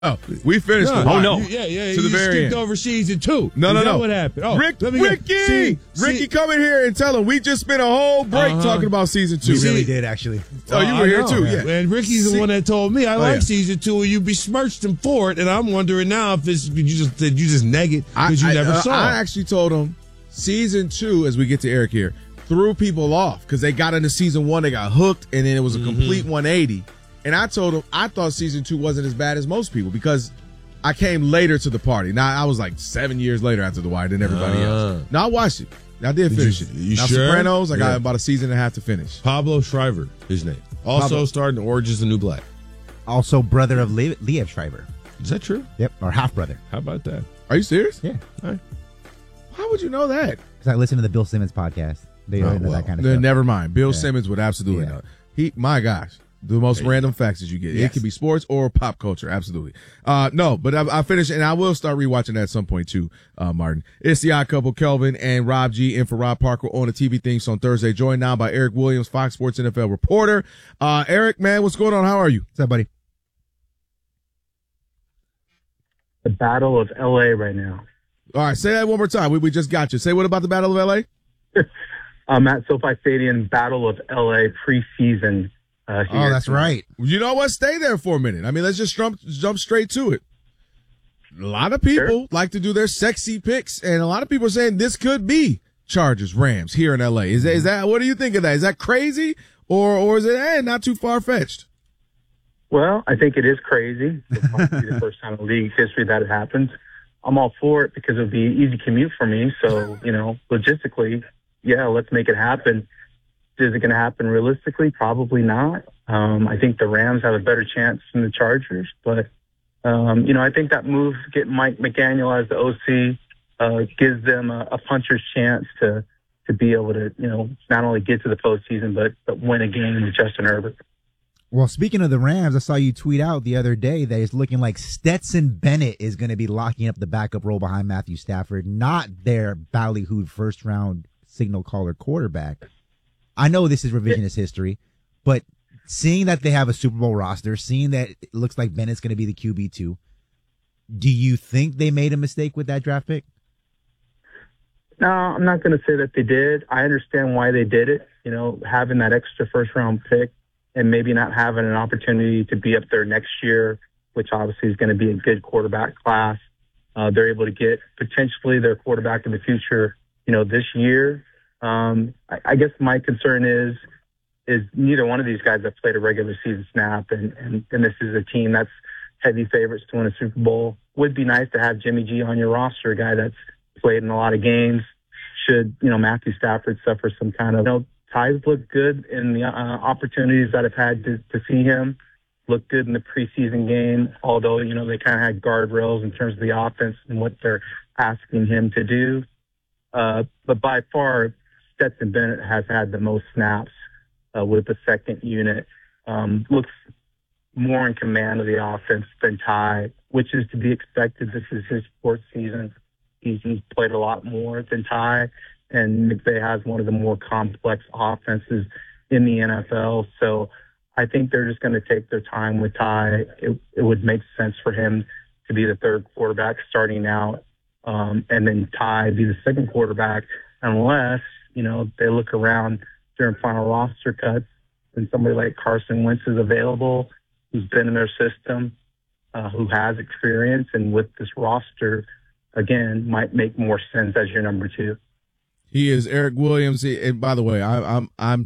Oh, we finished. No, the no. To the very end. Over season 2. No. What happened? Oh, Ricky, come in here and tell him we just spent a whole break talking about season 2. We really did, actually. Oh, you were here too, yeah. And Ricky's the one that told me I like season 2, and you besmirched him for it. And I'm wondering now if it's did you just neg it because you never saw it. I actually told him season 2, as we get to Eric here, threw people off because they got into season 1, they got hooked, and then it was a complete 180. And I told him I thought season 2 wasn't as bad as most people because I came later to the party. Now, I was like 7 years later after The Wire than everybody else. Now, I watched it. I did finish it. You now, sure? Sopranos, I got about a season and a half to finish. Pablo Schreiber, his name. Also starred in Orange is the New Black. Also brother of Liev Schreiber. Is that true? Yep, or half-brother. How about that? Are you serious? Yeah. All right. How would you know that? Because I listen to the Bill Simmons podcast. They know that kind of stuff. Never mind. Bill Simmons would absolutely know. My gosh. The most random facts that you get. Yes. It could be sports or pop culture. Absolutely. No, but I finished, and I will start rewatching that at some point too, Martin. It's the Odd Couple, Kelvin and Rob G. in for Rob Parker on the TV Things on Thursday. Joined now by Eric Williams, Fox Sports NFL reporter. Eric, man, what's going on? How are you? What's up, buddy? The Battle of L.A. right now. All right, say that one more time. We just got you. Say what about the Battle of L.A.? I'm at SoFi Stadium, Battle of L.A. preseason. Oh, that's right. You know what? Stay there for a minute. I mean, let's just jump straight to it. A lot of people like to do their sexy picks, and a lot of people are saying this could be Chargers, Rams here in L.A. Is that what do you think of that? Is that crazy, or is it not too far-fetched? Well, I think it is crazy. It might be the first time in league history that it happens. I'm all for it because it would be an easy commute for me. So, logistically, let's make it happen. Is it going to happen realistically? Probably not. I think the Rams have a better chance than the Chargers. But, I think that move, get Mike McDaniel as the OC, gives them a puncher's chance to be able to, not only get to the postseason, but win a game with Justin Herbert. Well, speaking of the Rams, I saw you tweet out the other day that it's looking like Stetson Bennett is going to be locking up the backup role behind Matthew Stafford, not their ballyhooed first-round signal caller quarterback. I know this is revisionist history, but seeing that they have a Super Bowl roster, seeing that it looks like Bennett's going to be the QB2, do you think they made a mistake with that draft pick? No, I'm not going to say that they did. I understand why they did it, having that extra first-round pick and maybe not having an opportunity to be up there next year, which obviously is going to be a good quarterback class. They're able to get potentially their quarterback in the future, this year. I guess my concern is neither one of these guys have played a regular season snap, and this is a team that's heavy favorites to win a Super Bowl. Would be nice to have Jimmy G on your roster, a guy that's played in a lot of games. Should, Matthew Stafford suffer some kind of, ties look good in the opportunities that I've had to see him. Look good in the preseason game, although, they kind of had guardrails in terms of the offense and what they're asking him to do. But by far, Stetson Bennett has had the most snaps with the second unit. Looks more in command of the offense than Ty, which is to be expected. This is his fourth season. He's played a lot more than Ty, and McVay has one of the more complex offenses in the NFL. So I think they're just going to take their time with Ty. It would make sense for him to be the third quarterback starting out, and then Ty be the second quarterback, unless, they look around during final roster cuts and somebody like Carson Wentz is available, who's been in their system, who has experience, and with this roster, again, might make more sense as your number two. He is Eric Williams. And by the way, I'm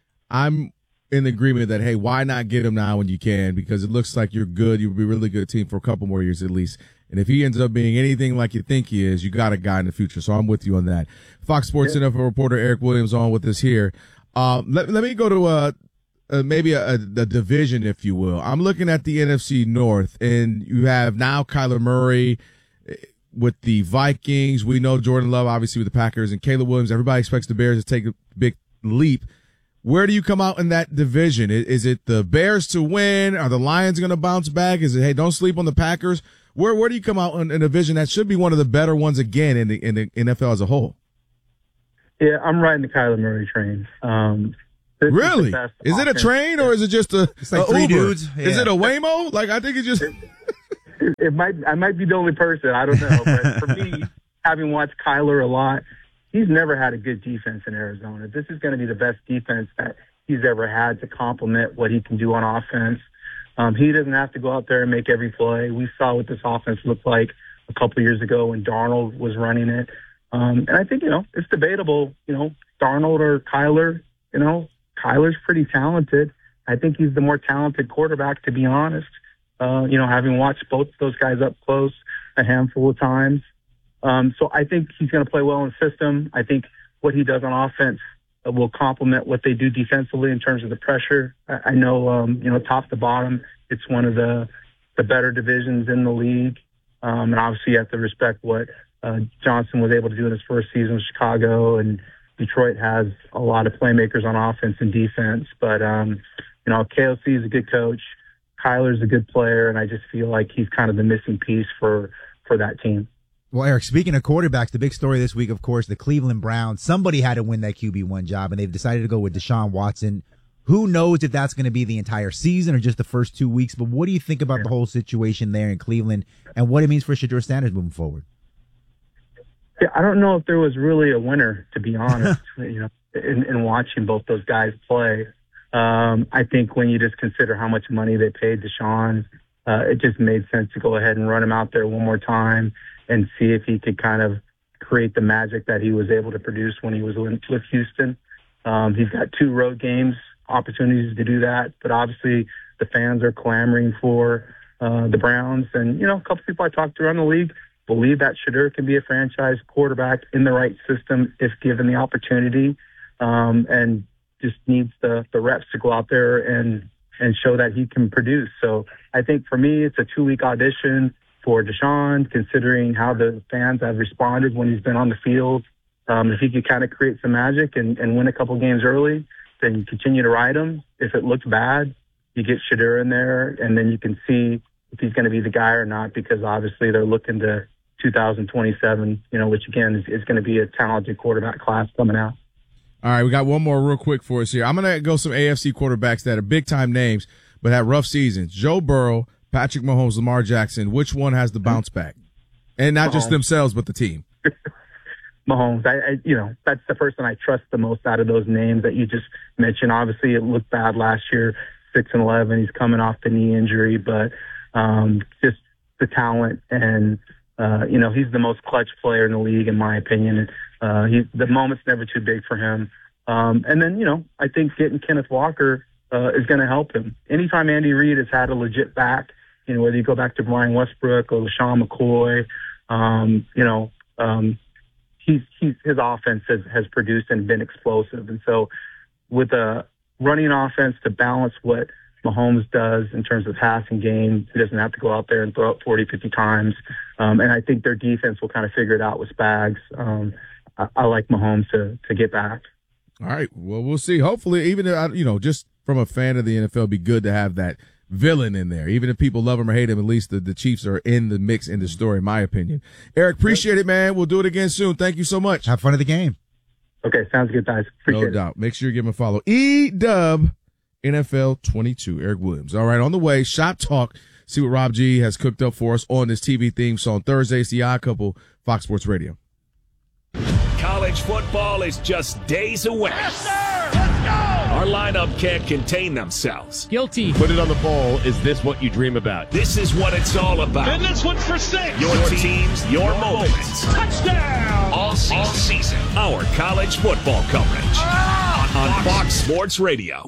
in agreement that, hey, why not get him now when you can? Because it looks like you're good. You'll be a really good team for a couple more years at least. And if he ends up being anything like you think he is, you got a guy in the future. So I'm with you on that. Fox Sports NFL reporter Eric Williams on with us here. Let me go to maybe a division, if you will. I'm looking at the NFC North, and you have now Kyler Murray with the Vikings. We know Jordan Love, obviously, with the Packers, and Caleb Williams. Everybody expects the Bears to take a big leap. Where do you come out in that division? Is it the Bears to win? Are the Lions going to bounce back? Is it, hey, don't sleep on the Packers? Where do you come out in a division that should be one of the better ones again in the NFL as a whole? Yeah, I'm riding the Kyler Murray train. Really? Is it a train or is it just it's like three Uber? dudes? Yeah. Is it a Waymo? Like, I think it's just I might be the only person. I don't know. But for me, having watched Kyler a lot, he's never had a good defense in Arizona. This is going to be the best defense that he's ever had to complement what he can do on offense. He doesn't have to go out there and make every play. We saw what this offense looked like a couple of years ago when Darnold was running it. And I think, it's debatable, Darnold or Kyler. Kyler's pretty talented. I think he's the more talented quarterback, to be honest. Having watched both those guys up close a handful of times. So I think he's going to play well in the system. I think what he does on offense will complement what they do defensively in terms of the pressure. I know, top to bottom, it's one of the better divisions in the league. And obviously you have to respect what Johnson was able to do in his first season with Chicago, and Detroit has a lot of playmakers on offense and defense. But, KOC is a good coach. Kyler's a good player, and I just feel like he's kind of the missing piece for that team. Well, Eric, speaking of quarterbacks, the big story this week, of course, the Cleveland Browns. Somebody had to win that QB1 job, and they've decided to go with Deshaun Watson. Who knows if that's going to be the entire season or just the first 2 weeks, but what do you think about the whole situation there in Cleveland and what it means for Shedeur Sanders moving forward? Yeah, I don't know if there was really a winner, to be honest, in watching both those guys play. I think when you just consider how much money they paid Deshaun, it just made sense to go ahead and run him out there one more time and see if he could kind of create the magic that he was able to produce when he was with Houston. He's got 2 road games, opportunities to do that, but obviously the fans are clamoring for the Browns. And, a couple people I talked to around the league believe that Shedeur can be a franchise quarterback in the right system if given the opportunity, and just needs the reps to go out there and show that he can produce. So I think for me, it's a 2-week audition for Deshaun, considering how the fans have responded when he's been on the field. If he could kind of create some magic and win a couple games early, then you continue to ride him. If it looks bad, you get Shedeur in there, and then you can see if he's going to be the guy or not, because obviously they're looking to 2027, which again is going to be a talented quarterback class coming out. All right, we got one more real quick for us here. I'm going to go some AFC quarterbacks that are big-time names but had rough seasons. Joe Burrow, Patrick Mahomes, Lamar Jackson. Which one has the bounce back? And not just themselves, but the team. Mahomes. I that's the person I trust the most out of those names that you just mentioned. Obviously, it looked bad last year, 6-11. He's coming off the knee injury, but just the talent and he's the most clutch player in the league, in my opinion. The moment's never too big for him. And then, I think getting Kenneth Walker is going to help him. Anytime Andy Reid has had a legit back, whether you go back to Brian Westbrook or LaShawn McCoy, his offense has produced and been explosive. And so with a running offense to balance what Mahomes does in terms of passing game, he doesn't have to go out there and throw it 40, 50 times. And I think their defense will kind of figure it out with Spags. I like Mahomes to get back. All right. Well, we'll see. Hopefully, even, just from a fan of the NFL, it'd be good to have that villain in there. Even if people love him or hate him, at least the Chiefs are in the mix in the story, in my opinion. Eric, appreciate it, man. We'll do it again soon. Thank you so much. Have fun at the game. Okay, sounds good, guys. Appreciate it. No doubt. Make sure you give him a follow. E-Dub NFL 22, Eric Williams. All right, on the way, Shop Talk. See what Rob G has cooked up for us on this TV theme song. Thursday, it's The Odd Couple, Fox Sports Radio. College football is just days away. Yes, sir! Let's go! Our lineup can't contain themselves. Guilty. Put it on the poll. Is this what you dream about? This is what it's all about. And this one's for 6. Your teams, your moments. Touchdown! All season. Our college football coverage on Fox Sports Radio.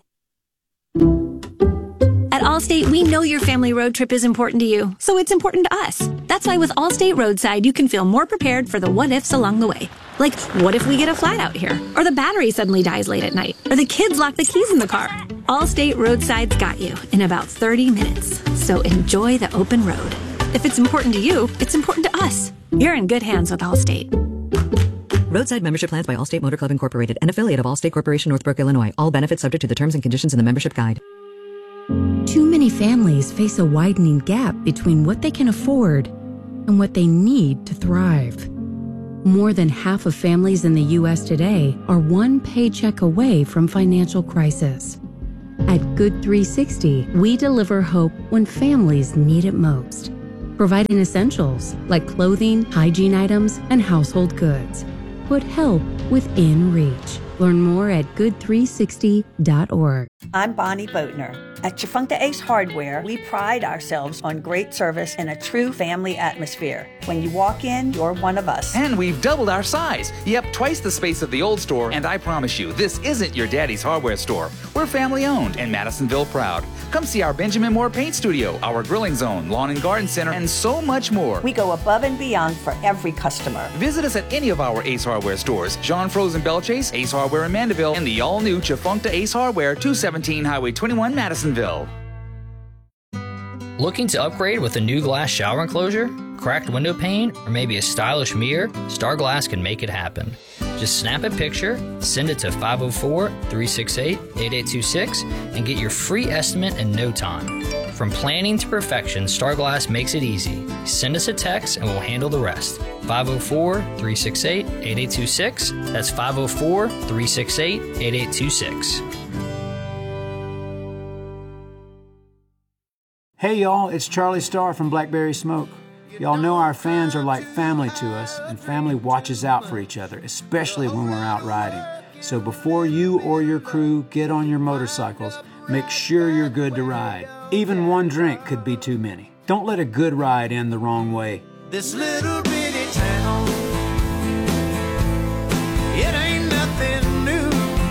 At Allstate, we know your family road trip is important to you, so it's important to us. That's why with Allstate Roadside, you can feel more prepared for the what-ifs along the way. Like, what if we get a flat out here? Or the battery suddenly dies late at night? Or the kids lock the keys in the car? Allstate Roadside's got you in about 30 minutes. So enjoy the open road. If it's important to you, it's important to us. You're in good hands with Allstate. Roadside membership plans by Allstate Motor Club Incorporated, an affiliate of Allstate Corporation, Northbrook, Illinois. All benefits subject to the terms and conditions in the membership guide. Too many families face a widening gap between what they can afford and what they need to thrive. More than half of families in the U.S. today are one paycheck away from financial crisis. At Good 360, we deliver hope when families need it most. providing essentials like clothing, hygiene items, and household goods. Put help within reach. Learn more at good360.org. I'm Bonnie Boatner. At Chifuncta Ace Hardware, we pride ourselves on great service and a true family atmosphere. When you walk in, you're one of us. And we've doubled our size. Yep, twice the space of the old store, and I promise you, this isn't your daddy's hardware store. We're family owned and Madisonville proud. Come see our Benjamin Moore Paint Studio, our grilling zone, lawn and garden center, and so much more. We go above and beyond for every customer. Visit us at any of our Ace Hardware stores, John Frozen Belchase, Ace Hardware in Mandeville, and the all-new Chifuncta Ace Hardware, 217 Highway 21, Madisonville. Looking to upgrade with a new glass shower enclosure, cracked window pane, or maybe a stylish mirror? Star Glass can make it happen. Just snap a picture, send it to 504-368-8826, and get your free estimate in no time. From planning to perfection, Star Glass makes it easy. Send us a text and we'll handle the rest. 504-368-8826. That's 504-368-8826. Hey y'all, it's Charlie Starr from Blackberry Smoke. Y'all know our fans are like family to us, and family watches out for each other, especially when we're out riding. So before you or your crew get on your motorcycles, make sure you're good to ride. Even one drink could be too many. Don't let a good ride end the wrong way. This little bitty town, it ain't nothing new.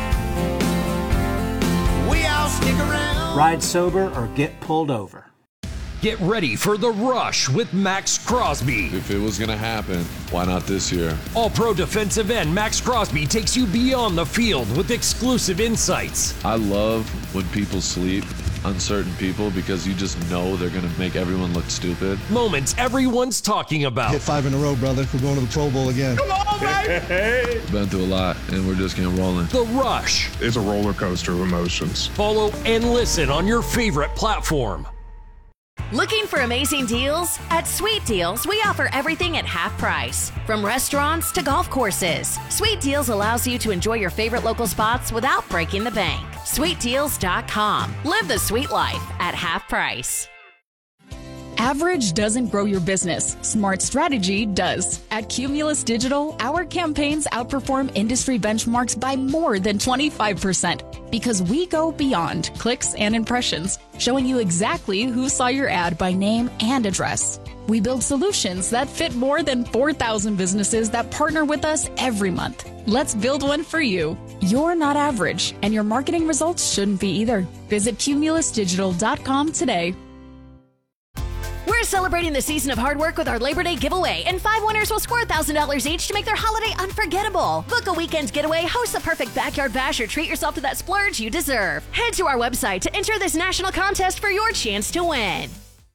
We all stick around. Ride sober or get pulled over. Get ready for The Rush with Max Crosby. If it was going to happen, why not this year? All-pro defensive end Max Crosby takes you beyond the field with exclusive insights. I love when people sleep, uncertain people, because you just know they're going to make everyone look stupid. Moments everyone's talking about. Hit 5 in a row, brother. We're going to the Pro Bowl again. Come on, baby! Been through a lot, and we're just getting rolling. The Rush. It's a roller coaster of emotions. Follow and listen on your favorite platform. Looking for amazing deals? At Sweet Deals, we offer everything at half price. From restaurants to golf courses, Sweet Deals allows you to enjoy your favorite local spots without breaking the bank. SweetDeals.com. Live the sweet life at half price. Average doesn't grow your business. Smart strategy does. At Cumulus Digital, our campaigns outperform industry benchmarks by more than 25% because we go beyond clicks and impressions, showing you exactly who saw your ad by name and address. We build solutions that fit more than 4,000 businesses that partner with us every month. Let's build one for you. You're not average, and your marketing results shouldn't be either. Visit cumulusdigital.com today. We're celebrating the season of hard work with our Labor Day giveaway, and 5 winners will score $1,000 each to make their holiday unforgettable. Book a weekend getaway, host the perfect backyard bash, or treat yourself to that splurge you deserve. Head to our website to enter this national contest for your chance to win.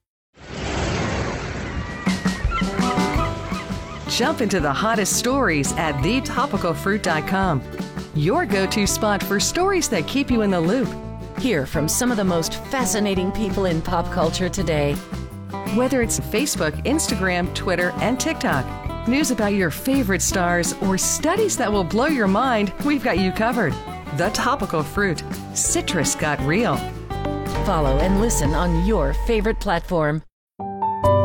Jump into the hottest stories at thetopicalfruit.com. Your go-to spot for stories that keep you in the loop. Hear from some of the most fascinating people in pop culture today. Whether it's Facebook, Instagram, Twitter, and TikTok, news about your favorite stars, or studies that will blow your mind, we've got you covered. The Topical Fruit. Citrus got real. Follow and listen on your favorite platform.